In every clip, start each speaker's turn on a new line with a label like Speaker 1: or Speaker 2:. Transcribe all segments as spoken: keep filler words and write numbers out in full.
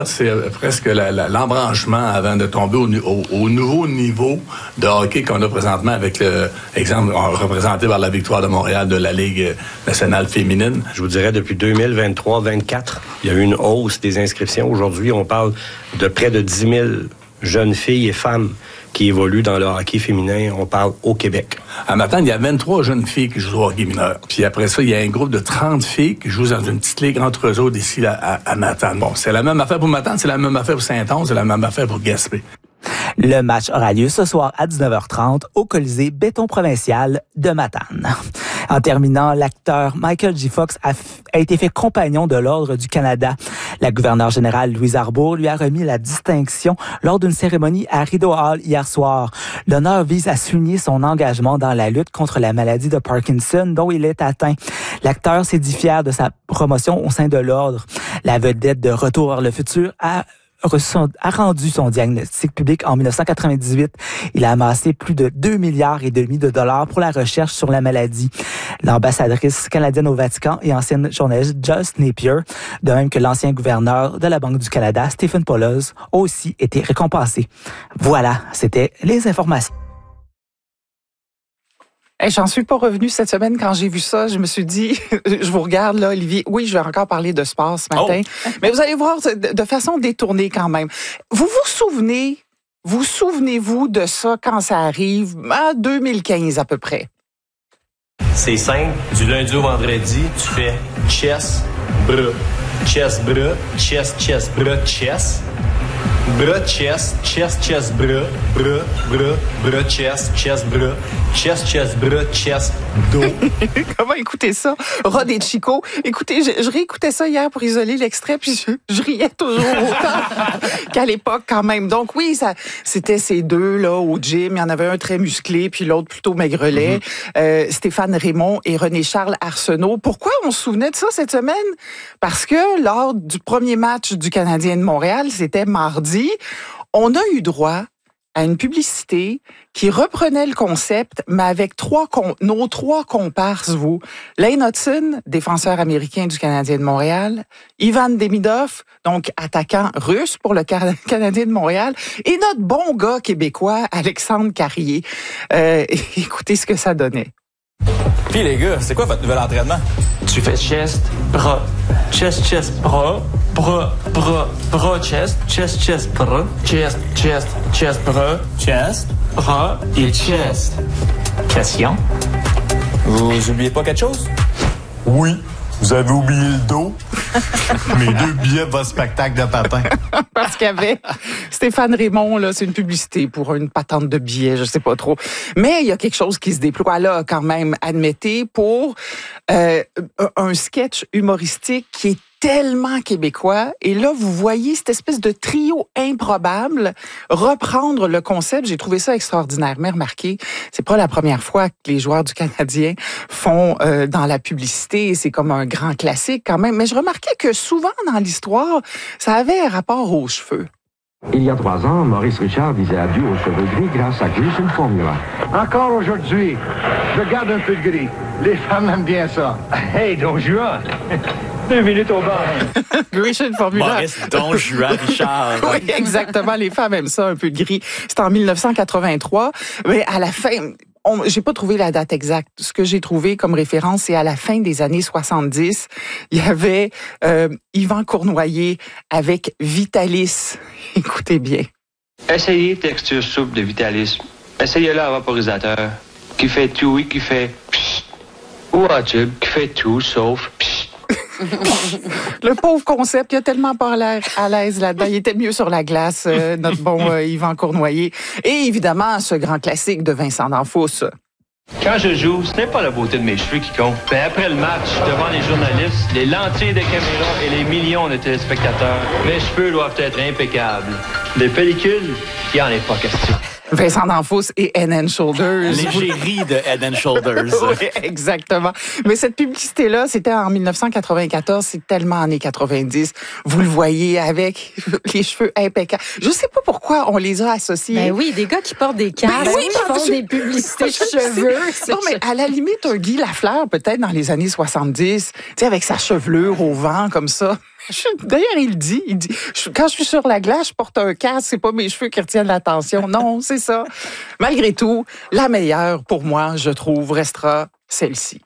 Speaker 1: C'est presque la, la, l'embranchement avant de tomber au, au, au nouveau niveau de hockey qu'on a présentement avec le exemple représenté par la victoire de Montréal de la Ligue nationale féminine.
Speaker 2: Je vous dirais depuis deux mille vingt-trois vingt-quatre, il y a eu une hausse des inscriptions. Aujourd'hui, on parle de près de dix mille jeunes filles et femmes qui évoluent dans le hockey féminin. On parle au Québec.
Speaker 1: À Matane, il y a vingt-trois jeunes filles qui jouent au hockey mineur. Puis après ça, il y a un groupe de trente filles qui jouent dans une petite ligue entre eux autres ici à, à, à Matane. Bon, c'est la même affaire pour Matane, c'est la même affaire pour Saint-Onge, c'est la même affaire pour Gaspé.
Speaker 3: Le match aura lieu ce soir à dix-neuf heures trente au Colisée Béton Provincial de Matane. En terminant, l'acteur Michael J. Fox a, f- a été fait compagnon de l'Ordre du Canada. La gouverneure générale Louise Arbour lui a remis la distinction lors d'une cérémonie à Rideau Hall hier soir. L'honneur vise à souligner son engagement dans la lutte contre la maladie de Parkinson dont il est atteint. L'acteur s'est dit fier de sa promotion au sein de l'Ordre. La vedette de Retour vers le futur a a rendu son diagnostic public en dix-neuf cent quatre-vingt-dix-huit. Il a amassé plus de deux milliards et demi de dollars pour la recherche sur la maladie. L'ambassadrice canadienne au Vatican et ancienne journaliste Joyce Napier, de même que l'ancien gouverneur de la Banque du Canada, Stephen Poloz, ont aussi été récompensés. Voilà, c'était les informations.
Speaker 4: Hey, j'en suis pas revenue cette semaine quand j'ai vu ça. Je me suis dit, je vous regarde là, Olivier. Oui, je vais encore parler de sport ce matin. Oh. Mais vous allez voir de façon détournée quand même. Vous vous souvenez, vous souvenez-vous de ça quand ça arrive en deux mille quinze à peu près?
Speaker 5: C'est simple. Du lundi au vendredi, tu fais chest, bras, chest, bras, chest, chest, bras, chest. Bras, chest, chest, chest, bras, bras, bras, bras, chest, chest, bras, chest, chest, bras, chest, dos.
Speaker 4: Comment écouter ça? Rod et Chico. Écoutez, je, je réécoutais ça hier pour isoler l'extrait, puis je, je riais toujours autant qu'à l'époque quand même. Donc oui, ça, c'était ces deux là au gym. Il y en avait un très musclé, puis l'autre plutôt maigrelet. Mm-hmm. Euh, Stéphane Raymond et René-Charles Arsenault. Pourquoi on se souvenait de ça cette semaine? Parce que lors du premier match du Canadien de Montréal, c'était mardi, on a eu droit à une publicité qui reprenait le concept, mais avec trois com- nos trois comparses, vous. Lane Hutson, défenseur américain du Canadien de Montréal, Ivan Demidov, donc attaquant russe pour le Canadien de Montréal, et notre bon gars québécois, Alexandre Carrier. Euh, écoutez ce que ça donnait.
Speaker 6: Puis les gars, c'est quoi votre nouvel entraînement?
Speaker 7: Tu fais chest, bras, chest, chest, bras, bras, bras, bras, chest, chest, chest, bras, chest, chest, chest, bras,
Speaker 6: chest,
Speaker 7: bras et chest. Question?
Speaker 6: Vous oubliez pas quelque chose?
Speaker 8: Oui. Vous avez oublié le dos? Mes deux billets de votre spectacle de patin.
Speaker 4: Parce qu'il y avait Stéphane Raymond, là, c'est une publicité pour une patente de billets, je sais pas trop. Mais il y a quelque chose qui se déploie là, quand même, admettez, pour euh, un sketch humoristique qui est tellement québécois. Et là, vous voyez cette espèce de trio improbable reprendre le concept. J'ai trouvé ça extraordinaire. Mais remarquez, c'est pas la première fois que les joueurs du Canadien font euh, dans la publicité. C'est comme un grand classique quand même. Mais je remarquais que souvent dans l'histoire, ça avait rapport aux cheveux.
Speaker 9: Il y a trois ans, Maurice Richard disait adieu aux cheveux gris grâce à Grecian Formula.
Speaker 10: Encore aujourd'hui, je garde un peu de gris. Les femmes aiment bien ça. Hey, Don Juan! Deux minutes au bar.
Speaker 4: Grecian Formula.
Speaker 6: Maurice Don Juan Richard.
Speaker 4: Oui, exactement. Les femmes aiment ça, un peu de gris. C'était en dix-neuf cent quatre-vingt-trois. Mais à la fin... On, j'ai pas trouvé la date exacte. Ce que j'ai trouvé comme référence, c'est à la fin des années soixante-dix. Il y avait euh, Yvan Cournoyer avec Vitalis. Écoutez bien.
Speaker 11: Essayez texture souple de Vitalis. Essayez-le à vaporisateur. Qui fait tout, oui, qui fait psst. Ou à tube, qui fait tout, sauf psst.
Speaker 4: Le pauvre concept, il a tellement pas l'air à l'aise là-dedans. Il était mieux sur la glace, euh, notre bon euh, Yvan Cournoyer. Et évidemment, ce grand classique de Vincent D'Anfos.
Speaker 11: Quand je joue, ce n'est pas la beauté de mes cheveux qui compte. Mais après le match, devant les journalistes, les lentilles de caméra et les millions de téléspectateurs, mes cheveux doivent être impeccables. Des pellicules, il n'y en est pas question.
Speaker 4: Vincent D'Anfos et Head and Shoulders.
Speaker 6: L'égérie de Head and Shoulders.
Speaker 4: Oui, exactement. Mais cette publicité-là, c'était en dix-neuf cent quatre-vingt-quatorze, c'est tellement années quatre-vingt-dix. Vous le voyez avec les cheveux impeccables. Je sais pas pourquoi on les a associés.
Speaker 12: Ben oui, des gars qui portent des casques, ben oui, qui font je... des publicités de cheveux.
Speaker 4: Non, mais à la limite, un Guy Lafleur, peut-être dans les années soixante-dix, tu sais, avec sa chevelure au vent, comme ça. D'ailleurs, il dit, il dit, je, quand je suis sur la glace, je porte un casque, c'est pas mes cheveux qui retiennent l'attention. Non, c'est ça. Malgré tout, la meilleure pour moi, je trouve, restera celle-ci.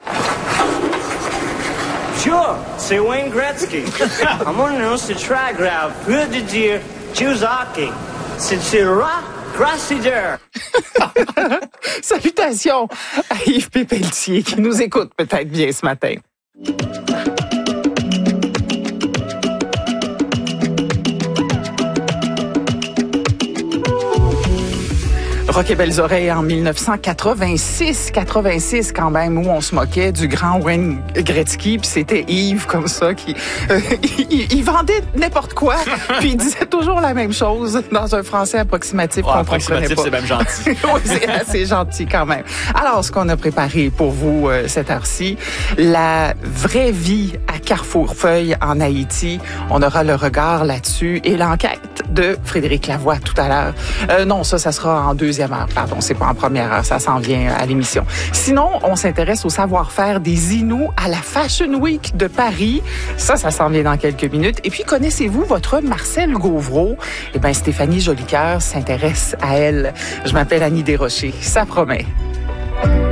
Speaker 13: Sure, c'est Wayne Gretzky. I'm on the track route. Good to dire, choose hockey. C'est rock, grassy dirt.
Speaker 4: Salutations à Yves Pépeltier qui nous écoute peut-être bien ce matin. Rock et Belles Oreilles en dix-neuf cent quatre-vingt-six, quatre-vingt-six quand même, où on se moquait du grand Wayne Gretzky, puis c'était Yves comme ça qui euh, il, il vendait n'importe quoi, puis il disait toujours la même chose dans un français approximatif.
Speaker 6: Ouais,
Speaker 4: qu'on
Speaker 6: approximatif,
Speaker 4: comprenait pas.
Speaker 6: c'est même gentil.
Speaker 4: Oui, c'est assez gentil quand même. Alors, ce qu'on a préparé pour vous euh, cette heure-ci, la vraie vie à Carrefourfeuille en Haïti. On aura le regard là-dessus et l'enquête de Frédéric Lavoie tout à l'heure. Euh, non, ça, ça sera en deuxième heure. Pardon, c'est pas en première heure, ça s'en vient à l'émission. Sinon, on s'intéresse au savoir-faire des Inuits à la Fashion Week de Paris. Ça, ça s'en vient dans quelques minutes. Et puis, connaissez-vous votre Marcel Gauvreau? Eh bien, Stéphanie Jolicoeur s'intéresse à elle. Je m'appelle Annie Desrochers. Ça promet.